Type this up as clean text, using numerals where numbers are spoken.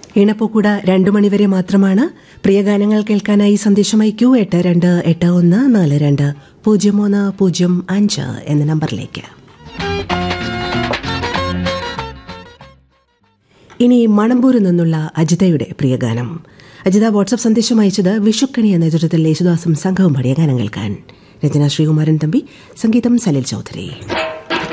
ഇണപ്പൂക്കുട 2 മണിവരെ മാത്രമാണ്. പ്രിയഗാനങ്ങൾ കേൾക്കാനായി സന്ദേശം അയക്കൂ 8281420305 എന്ന നമ്പറിലേക്ക്. ഇനി മണമ്പൂരിൽ നിന്നുള്ള അജിതയുടെ പ്രിയഗാനം. അജിത വാട്സ്ആപ്പ് സന്ദേശം അയച്ചത് വിഷുക്കണി എന്ന നേതൃത്വത്തിൽ യേശുദാസും സംഘവും പാടിയ ഗാനം കേൾക്കാൻ. രചന ശ്രീകുമാരൻ തമ്പി, സംഗീതം സലിൽ ചൌധരി.